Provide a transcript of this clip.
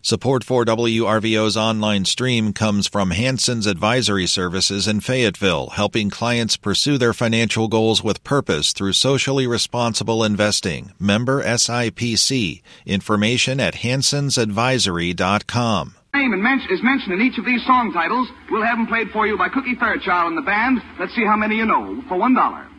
Support for WRVO's online stream comes from Hanson's Advisory Services in Fayetteville, helping clients pursue their financial goals with purpose through socially responsible investing. Member SIPC. Information at hansonsadvisory.com. Name is mentioned in each of these song titles. We'll have them played for you by Cookie Fairchild and the band. Let's see how many you know for $1.